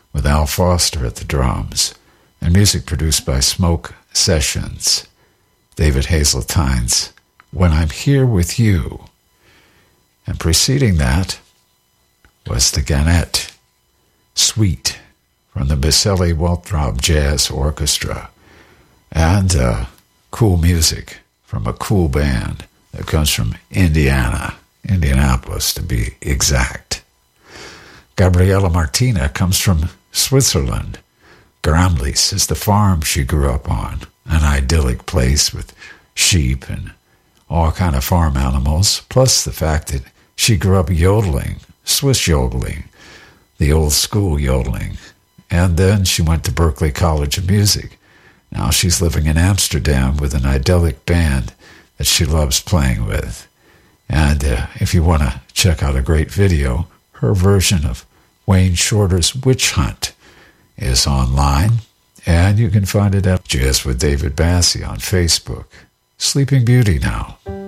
with Al Foster at the drums, and music produced by Smoke Sessions. David Hazeltine's When I'm Here With You. And preceding that was the Gannett Suite from the Baselli Waltrop Jazz Orchestra, and cool music from a cool band that comes from Indianapolis to be exact. Gabriela Martina comes from Switzerland. Gramlis is the farm she grew up on, an idyllic place with sheep and all kind of farm animals, plus the fact that she grew up yodeling, Swiss yodeling, the old school yodeling. And then she went to Berklee College of Music. Now she's living in Amsterdam with an idyllic band that she loves playing with. And if you want to check out a great video, her version of Wayne Shorter's Witch Hunt is online, and you can find it at Jazz with David Bassie on Facebook. Sleeping Beauty now.